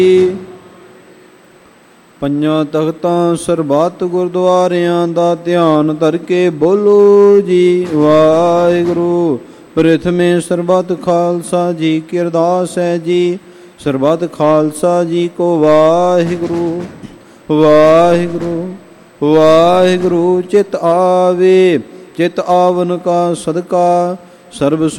ਪੰਜਾਂ ਤਖਤਾਂ ਸਰਬੱਤ ਗੁਰਦੁਆਰਿਆਂ ਦਾ ਧਿਆਨ ਧਰ ਕੇ ਬੋਲੋ ਜੀ ਵਾਹਿਗੁਰੂ। ਪ੍ਰਥਮੇ ਸਰਬੱਤ ਖਾਲਸਾ ਜੀ ਕੀ ਅਰਦਾਸ ਹੈ ਜੀ। ਸਰਬੱਤ ਖਾਲਸਾ ਜੀ ਕੋ ਵਾਹਿਗੁਰੂ ਵਾਹਿਗੁਰੂ ਵਾਹਿਗੁਰੂ। ਚਿਤ ਆਵੇ ਚਿਤ ਆਵਨ ਕਾ ਸਦਕਾ ਸਰਬ